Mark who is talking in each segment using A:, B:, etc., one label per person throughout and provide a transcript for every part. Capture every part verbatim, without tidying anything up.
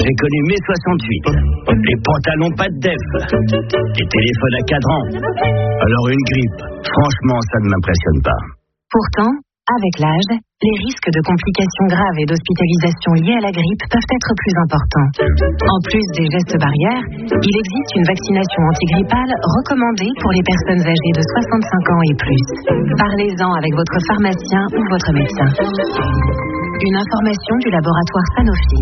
A: J'ai connu mai soixante-huit. Les pantalons pas de def. Les téléphones à cadran. Alors une grippe, franchement, ça ne m'impressionne pas.
B: Pourtant, avec l'âge, les risques de complications graves et d'hospitalisation liées à la grippe peuvent être plus importants. En plus des gestes barrières, il existe une vaccination antigrippale recommandée pour les personnes âgées de soixante-cinq ans et plus. Parlez-en avec votre pharmacien ou votre médecin. Une information du laboratoire Sanofi.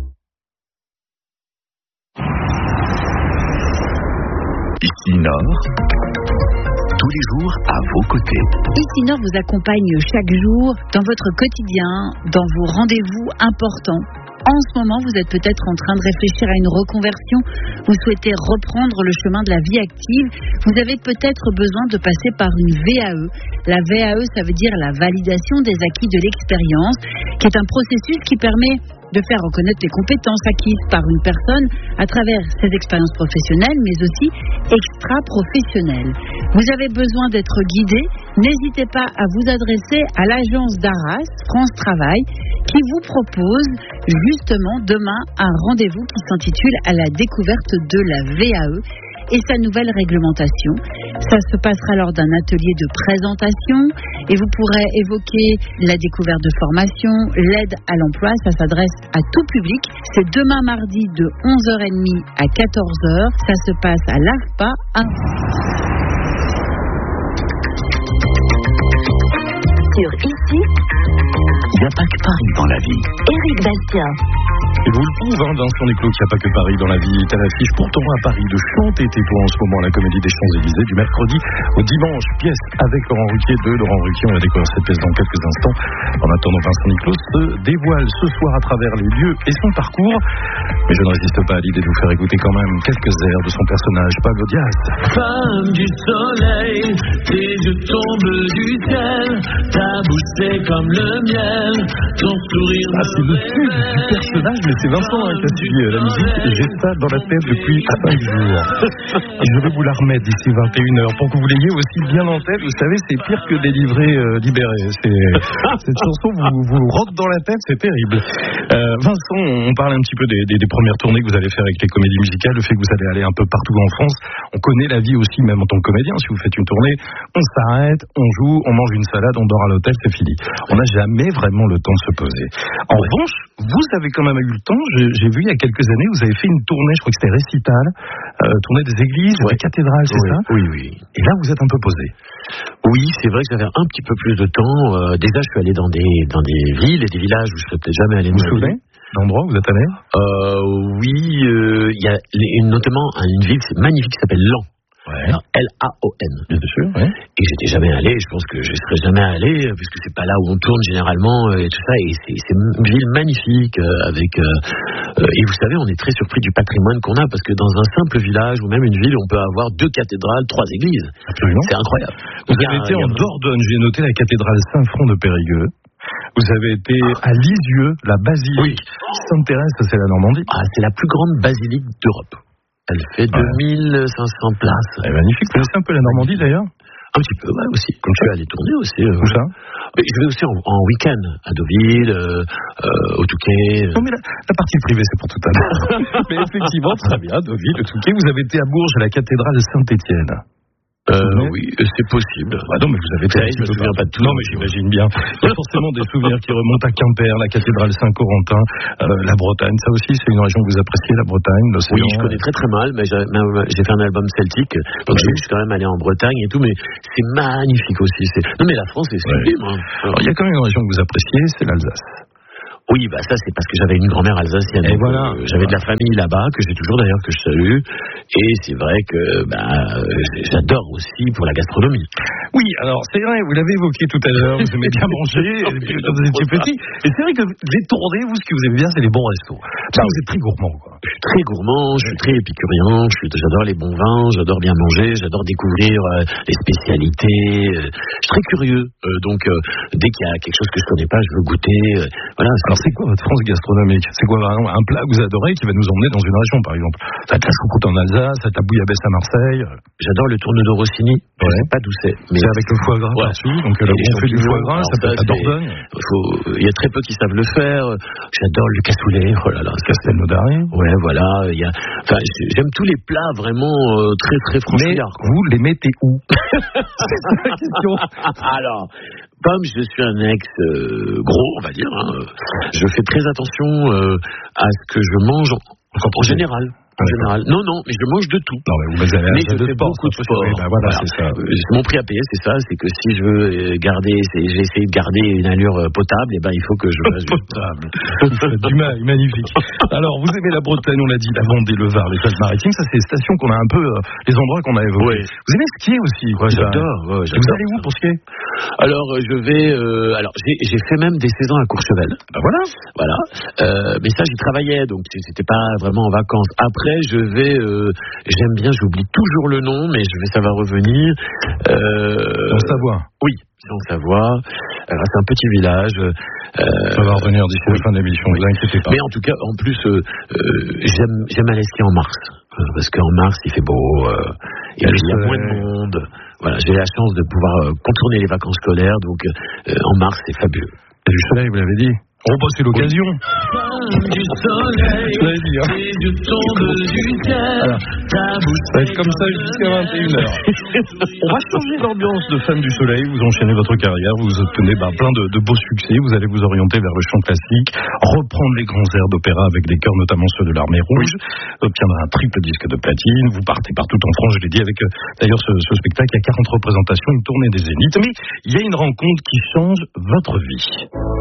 C: Ici Nord, tous les jours à vos côtés.
D: Ici Nord vous accompagne chaque jour dans votre quotidien, dans vos rendez-vous importants. En ce moment, vous êtes peut-être en train de réfléchir à une reconversion, vous souhaitez reprendre le chemin de la vie active, vous avez peut-être besoin de passer par une V A E. La V A E, ça veut dire la validation des acquis de l'expérience, qui est un processus qui permet de faire reconnaître les compétences acquises par une personne à travers ses expériences professionnelles, mais aussi extra-professionnelles. Vous avez besoin d'être guidé, n'hésitez pas à vous adresser à l'agence d'Arras, France Travail, qui vous propose justement demain un rendez-vous qui s'intitule « À la découverte de la V A E ». Et sa nouvelle réglementation. Ça se passera lors d'un atelier de présentation et vous pourrez évoquer la découverte de formation, l'aide à l'emploi. Ça s'adresse à tout public. C'est demain mardi de onze heures trente à quatorze heures. Ça se passe à l'A F P A. À...
B: Sur Ici,
C: il n'y a pas que Paris dans la vie.
B: Éric Bastien.
E: Et vous le prouve, hein, Vincent Niclot, qu'il n'y a pas que Paris dans la vie. Est à l'affiche pourtant à Paris de Chante et tais-toi en ce moment, la comédie des Champs-Élysées, du mercredi au dimanche. Pièce avec Laurent Ruquier de Laurent Ruquier. On va découvrir cette pièce dans quelques instants. En attendant, Vincent Niclot se dévoile ce soir à travers les lieux et son parcours. Mais je ne résiste pas à l'idée de vous faire écouter quand même quelques airs de son personnage, Pablo Diaz.
F: Femme du soleil, tes yeux tombent du ciel, ta bouche c'est comme le miel, ton sourire
E: ah, c'est le tube du personnage, mais c'est Vincent hein, qui a suivi la musique et j'ai ça dans la tête depuis cinq jours. Et je vais vous la remettre d'ici vingt et une heures pour que vous l'ayez aussi bien en tête. Vous savez, c'est pire que des livrets euh, libérés. C'est, cette chanson vous, vous rentre dans la tête, c'est terrible. Euh, Vincent, on parle un petit peu des, des, des premières tournées que vous allez faire avec les comédies musicales, le fait que vous allez aller un peu partout en France. On connaît la vie aussi, même en tant que comédien. Si vous faites une tournée, on s'arrête, on joue, on mange une salade, on dort à l'hôtel, c'est fini. On n'a jamais vraiment le temps de se poser. En revanche, vous avez quand même eu le temps. J'ai, j'ai vu il y a quelques années, vous avez fait une tournée, je crois que c'était récital, euh, tournée des églises, ouais. Des cathédrales, c'est
G: oui,
E: ça ?
G: Oui, oui.
E: Et là, vous êtes un peu posé.
G: Oui, c'est vrai que j'avais un petit peu plus de temps. Euh, déjà, je suis allé dans des, dans des villes et des villages où je ne serais peut-être jamais allé.
E: Vous vous souvenez d'endroits où vous êtes allé ?
G: euh, Oui, il euh, y a les, notamment une ville magnifique qui s'appelle Laon. Ouais. L A O N.
E: Bien sûr, ouais.
G: Et j'étais jamais allé, je pense que je serais jamais allé, puisque c'est pas là où on tourne généralement, et tout ça, et c'est, c'est une ville magnifique, euh, avec, euh, euh, et vous savez, on est très surpris du patrimoine qu'on a, parce que dans un simple village, ou même une ville, on peut avoir deux cathédrales, trois églises.
E: Absolument.
G: C'est incroyable.
E: Vous avez été en Dordogne, j'ai noté la cathédrale Saint-Front de Périgueux. Vous avez été à Lisieux, la basilique oui. Sainte-Thérèse, c'est la Normandie.
G: Ah, c'est la plus grande basilique d'Europe. Elle fait ouais. deux mille cinq cents places.
E: Elle est magnifique. Vous connaissez un peu la Normandie d'ailleurs ?
G: Un petit peu, ouais, aussi. Comme je suis allé tourner aussi. Euh,
E: Où ça ?
G: Je vais aussi en, en week-end, à Deauville, euh, euh, au Touquet.
E: Non, mais la, la partie privée, c'est pour tout à l'heure. Mais effectivement, très bien, Deauville, le Touquet. Vous avez été à Bourges, à la cathédrale de Saint-Étienne.
G: Euh, oui, c'est possible.
E: Ah non, mais vous avez été.
G: Je me souviens pas de tout.
E: Non, mais j'imagine bien. Il y a forcément des souvenirs qui remontent à Quimper, la cathédrale Saint-Corentin, euh, la Bretagne. Ça aussi, c'est une région que vous appréciez, la Bretagne, l'océan.
G: Oui, je connais très très mal, mais j'ai, j'ai fait un album celtique, donc oui. Je suis quand même allé en Bretagne et tout, mais c'est magnifique aussi. C'est... Non, mais la France, c'est sublime.
E: Ouais. Hein. Alors, il y a quand même une région que vous appréciez, c'est l'Alsace.
G: Oui, bah ça c'est parce que j'avais une grand-mère alsacienne.
E: Et voilà.
G: Euh, j'avais de la famille là-bas, que j'ai toujours d'ailleurs, que je salue. Et c'est vrai que bah, j'adore aussi pour la gastronomie.
E: Oui, alors c'est vrai, vous l'avez évoqué tout à l'heure, vous aimez bien manger quand vous étiez petit. Et c'est vrai que les tournées, vous, ce que vous aimez bien, c'est les bons restos. Ça, vous êtes très gourmand, quoi.
G: Je suis très gourmand, je suis très épicurien, je suis, j'adore les bons vins, j'adore bien manger, j'adore découvrir euh, les spécialités. Euh, je suis très curieux, euh, donc euh, dès qu'il y a quelque chose que je connais pas, je veux goûter. Euh, voilà.
E: Alors c'est quoi votre France gastronomique ? C'est quoi un plat que vous adorez qui va nous emmener dans une région, par exemple ? Ça va être la choucroute en Alsace, ça va être la bouillabaisse à Marseille.
G: J'adore le tourne-de Rossini. Je ouais. sais pas d'où c'est.
E: Mais c'est avec le foie gras ouais. par-dessus. Donc là, on fait du foie gras, ça peut être à Dordogne.
G: Il y a très peu qui savent le faire. J'adore le cassoulet. Oh là là,
E: Castelnaudary.
G: Ouais, voilà. Il y a, enfin, j'aime tous les plats vraiment euh, très très franchouillards.
E: Mais vous les mettez où? C'est ça la question.
G: Alors, comme je suis un ex euh, gros, on va dire, hein, je fais très attention euh, à ce que je mange en, en général. En général. Non, non, mais je mange de tout.
E: Non, mais vous avez
G: mais
E: je
G: fais
E: sport,
G: beaucoup de sport.
E: Ben voilà, voilà. C'est ça.
G: Mon prix à payer, c'est ça, c'est que si je veux garder, j'ai essayé de garder une allure potable, et ben il faut que je fasse
E: potable. Du mal, magnifique. Alors, vous aimez la Bretagne, on l'a dit, la Vendée, le Var, les Alpes-Maritimes, ça c'est les stations qu'on a un peu, euh, les endroits qu'on a évoqués. Ouais. Vous aimez skier aussi?
G: Ouais, j'adore. Ouais, j'adore.
E: Vous allez où pour skier?
G: Alors, je vais, euh, alors j'ai, j'ai fait même des saisons à Courchevel.
E: Ben voilà.
G: Voilà. Euh, mais ça, j'y travaillais, donc c'était pas vraiment en vacances. Après, je vais Euh, j'aime bien, j'oublie toujours le nom, mais je vais, ça va revenir.
E: Euh, en Savoie.
G: Oui, c'est en Savoie. Alors, c'est un petit village.
E: Euh, ça va revenir d'ici oui. la fin de l'émission, ne vous inquiétez pas.
G: Mais en tout cas, en plus, euh, euh, j'aime, j'aime aller skier en mars. Parce qu'en mars, il fait beau, euh, il y a, il y a moins de monde. Voilà, j'ai la chance de pouvoir euh, contourner les vacances scolaires, donc euh, en mars, c'est fabuleux.
E: Et du soleil, vous l'avez dit? Oh, bah, c'est l'occasion.
F: Du soleil,
E: dit, hein.
F: et je tombe du ciel.
E: Ça va être comme ça jusqu'à vingt et une heures. On va changer l'ambiance de Femme du Soleil. Vous enchaînez votre carrière, vous obtenez bah, plein de, de beaux succès. Vous allez vous orienter vers le chant classique, reprendre les grands airs d'opéra avec des chœurs, notamment ceux de l'Armée Rouge. Obtiendra un triple disque de platine. Vous partez partout en France, je l'ai dit, avec euh, d'ailleurs ce, ce spectacle. Il y a quarante représentations, une tournée des Zéniths. Mais il y a une rencontre qui change votre vie.